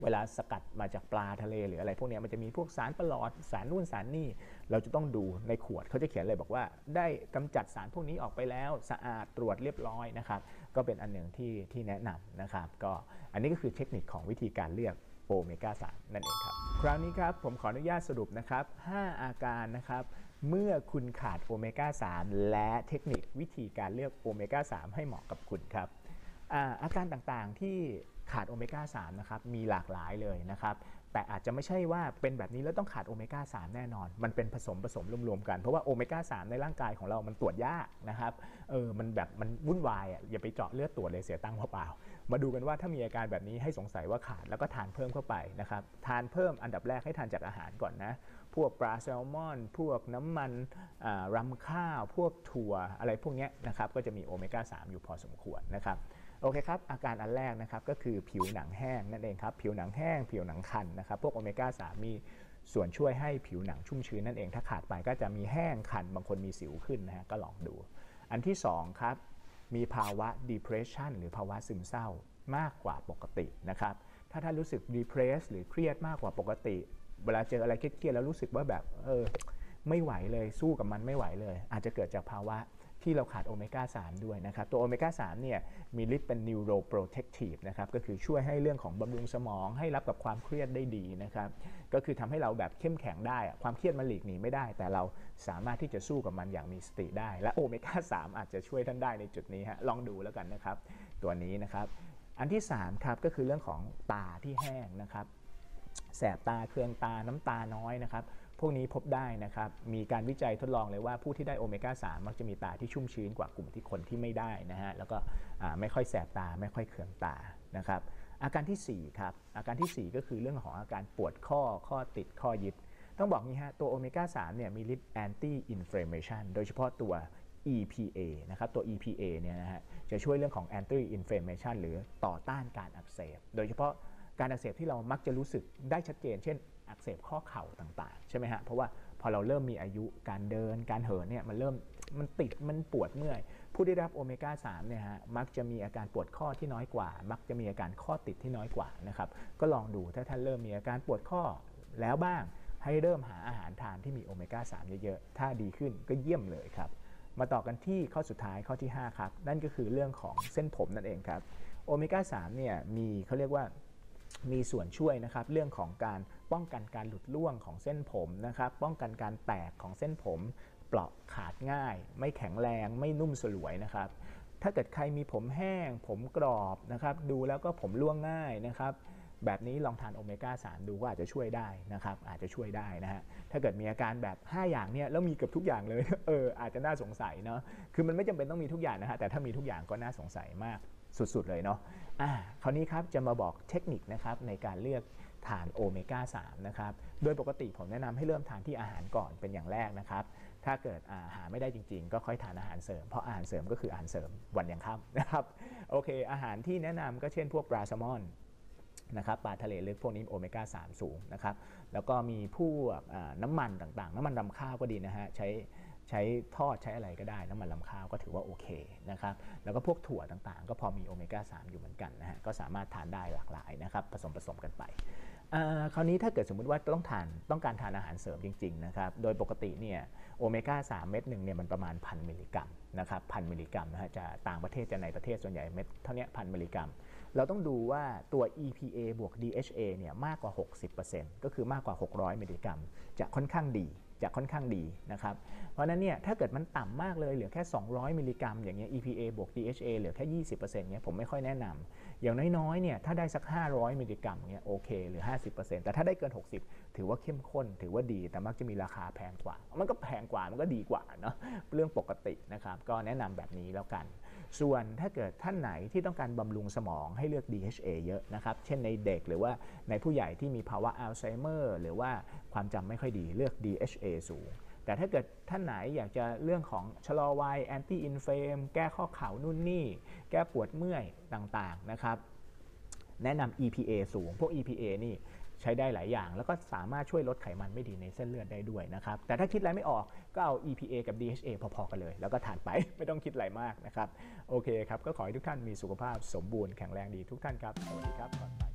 เวลาสกัดมาจากปลาทะเลหรืออะไรพวกนี้มันจะมีพวกสารประหลอดสารนู่นสารนี่เราจะต้องดูในขวดเขาจะเขียนเลยบอกว่าได้กำจัดสารพวกนี้ออกไปแล้วสะอาดตรวจเรียบร้อยนะครับก็เป็นอันหนึ่งที่แนะนำนะครับก็อันนี้ก็คือเทคนิคของวิธีการเลือกโอเมก้า 3นั่นเองครับคราวนี้ครับผมขออนุญาตสรุปนะครับ5อาการนะครับเมื่อคุณขาดโอเมก้า 3และเทคนิควิธีการเลือกโอเมก้า 3ให้เหมาะกับคุณครับอาการต่างๆที่ขาดโอเมก้า 3นะครับมีหลากหลายเลยนะครับแต่อาจจะไม่ใช่ว่าเป็นแบบนี้แล้วต้องขาดโอเมก้า 3แน่นอนมันเป็นผสมรวมๆกันเพราะว่าโอเมก้า 3ในร่างกายของเรามันตรวจยากนะครับมันวุ่นวายอย่าไปเจาะเลือดตรวจเลยเสียตังค์เปล่าๆมาดูกันว่าถ้ามีอาการแบบนี้ให้สงสัยว่าขาดแล้วก็ทานเพิ่มเข้าไปนะครับทานเพิ่มอันดับแรกให้ทานจากอาหารก่อนนะพวกปลาแซลมอนพวกน้ำมันรำข้าวพวกถั่วอะไรพวกนี้นะครับก็จะมีโอเมก้า 3อยู่พอสมควรนะครับโอเคครับอาการอันแรกนะครับก็คือผิวหนังแห้งนั่นเองครับผิวหนังแห้งผิวหนังคันนะครับพวกโอเมก้า 3มีส่วนช่วยให้ผิวหนังชุ่มชื้นนั่นเองถ้าขาดไปก็จะมีแห้งคันบางคนมีสิวขึ้นนะฮะก็ลองดูอันที่2ครับมีภาวะ depression หรือภาวะซึมเศร้ามากกว่าปกตินะครับถ้าท่านรู้สึก depressed หรือเครียดมากกว่าปกติเวลาเจออะไรเครียดๆแล้วรู้สึกว่าแบบไม่ไหวเลยสู้กับมันไม่ไหวเลยอาจจะเกิดจากภาวะที่เราขาดโอเมก้า 3ด้วยนะครับตัวโอเมก้า 3เนี่ยมีฤทธิ์เป็น neuroprotective นะครับก็คือช่วยให้เรื่องของบำรุงสมองให้รับกับความเครียดได้ดีนะครับก็คือทำให้เราแบบเข้มแข็งได้ความเครียดมันหลีกหนีไม่ได้แต่เราสามารถที่จะสู้กับมันอย่างมีสติได้และโอเมก้า 3อาจจะช่วยท่านได้ในจุดนี้ฮะลองดูแล้วกันนะครับตัวนี้นะครับอันที่3ครับก็คือเรื่องของตาที่แห้งนะครับแสบตาเคืองตาน้ำตาน้อยนะครับพวกนี้พบได้นะครับมีการวิจัยทดลองเลยว่าผู้ที่ได้โอเมก้า 3มักจะมีตาที่ชุ่มชื้นกว่ากลุ่มที่คนที่ไม่ได้นะฮะแล้วก็ไม่ค่อยแสบตาไม่ค่อยเคืองตานะครับอาการที่4ครับอาการที่4ก็คือเรื่องของอาการปวดข้อติดข้อยึดต้องบอกงี้ฮะตัวโอเมก้า 3เนี่ยมีฤทธิ์ anti inflammation โดยเฉพาะตัว EPA นะครับตัว EPA เนี่ยนะฮะจะช่วยเรื่องของ anti inflammation หรือต่อต้านการอักเสบโดยเฉพาะการอักเสบที่เรามักจะรู้สึกได้ชัดเจนเช่นอักเสบข้อเข่าต่างๆใช่ไหมฮะเพราะว่าพอเราเริ่มมีอายุการเดินการเหินเนี่ยมันติดมันปวดเมื่อยผู้ได้รับโอเมก้า 3เนี่ยฮะมักจะมีอาการปวดข้อที่น้อยกว่ามักจะมีอาการข้อติดที่น้อยกว่านะครับก็ลองดูถ้าท่านเริ่มมีอาการปวดข้อแล้วบ้างให้เริ่มหาอาหารทานที่มีโอเมก้า 3เยอะๆถ้าดีขึ้นก็เยี่ยมเลยครับมาต่อกันที่ข้อสุดท้ายข้อที่5ครับนั่นก็คือเรื่องของเส้นผมนั่นเองครับโอเมก้า 3เนี่ยมีเขาเรียกว่ามีส่วนช่วยนะครับเรื่องของการป้องกันการหลุดร่วงของเส้นผมนะครับป้องกันการแตกของเส้นผมเปราะขาดง่ายไม่แข็งแรงไม่นุ่มสลวยนะครับถ้าเกิดใครมีผมแห้งผมกรอบนะครับดูแล้วก็ผมร่วงง่ายนะครับแบบนี้ลองทานโอเมก้า 3ดูก็อาจจะช่วยได้นะครับอาจจะช่วยได้นะฮะถ้าเกิดมีอาการแบบ5อย่างเนี่ยแล้วมีเกือบทุกอย่างเลยอาจจะน่าสงสัยเนาะคือมันไม่จำเป็นต้องมีทุกอย่างนะฮะแต่ถ้ามีทุกอย่างก็น่าสงสัยมากสุดๆเลยเนาะคราวนี้ครับจะมาบอกเทคนิคนะครับในการเลือกทานโอเมก้า 3นะครับโดยปกติผมแนะนำให้เริ่มทานที่อาหารก่อนเป็นอย่างแรกนะครับถ้าเกิดหาไม่ได้จริงๆก็ค่อยทานอาหารเสริมเพราะอาหารเสริมก็คืออาหารเสริมวันยังค่ำนะครับโอเคอาหารที่แนะนำก็เช่นพวกปลาแซลมอนนะครับปลาทะเลลึกพวกนี้โอเมก้า 3สูงนะครับแล้วก็มีพวกน้ำมันต่างๆน้ำมันรำข้าวก็ดีนะฮะใช้ทอดใช้อะไรก็ได้น้ำมันรำข้าวก็ถือว่าโอเคนะครับแล้วก็พวกถั่วต่างๆก็พอมีโอเมก้า 3อยู่เหมือนกันนะฮะก็สามารถทานได้หลากหลายนะครับผสมกันไปคราวนี้ถ้าเกิดสมมุติว่าต้องการทานอาหารเสริมจริงๆนะครับโดยปกติเนี่ยโอเมก้า 3เม็ดหนึ่งเนี่ยมันประมาณ 1,000 มิลลิกรัมนะครับ1,000 มิลลิกรัมนะฮะจะต่างประเทศจะในประเทศส่วนใหญ่เม็ดเท่านี้ 1,000 มิลลิกรัมเราต้องดูว่าตัว EPA บวก DHA เนี่ยมากกว่า 60% ก็คือมากกว่า600 มิลลิกรัมจะค่อนข้างดีนะครับเพราะนั้นเนี่ยถ้าเกิดมันต่ำมากเลยเหลือแค่200มิลลิกรัมอย่างเงี้ย EPA บวก DHA เหลือแค่ 20% เงี้ยผมไม่ค่อยแนะนำอย่างน้อยๆเนี่ยถ้าได้สัก500มิลลิกรัมเงี้ยโอเคหรือ 50% แต่ถ้าได้เกิน60ถือว่าเข้มข้นถือว่าดีแต่มักจะมีราคาแพงกว่ามันก็แพงกว่ามันก็ดีกว่าเนาะเรื่องปกตินะครับก็แนะนำแบบนี้แล้วกันส่วนถ้าเกิดท่านไหนที่ต้องการบำรุงสมองให้เลือก DHA เยอะนะครับเช่นในเด็กหรือว่าในผู้ใหญ่ที่มีภาวะอัลไซเมอร์หรือว่าความจำไม่ค่อยดีเลือก DHA สูงแต่ถ้าเกิดท่านไหนอยากจะเรื่องของชะลอวัย anti inflam แก้ข้อเข่านู่นนี่แก้ปวดเมื่อยต่างๆนะครับแนะนำ EPA สูงพวก EPA นี่ใช้ได้หลายอย่างแล้วก็สามารถช่วยลดไขมันไม่ดีในเส้นเลือดได้ด้วยนะครับแต่ถ้าคิดอะไรไม่ออกก็เอา EPA กับ DHA พอๆกันเลยแล้วก็ทานไปไม่ต้องคิดอะไรมากนะครับโอเคครับก็ขอให้ทุกท่านมีสุขภาพสมบูรณ์แข็งแรงดีทุกท่านครับสวัสดีครับ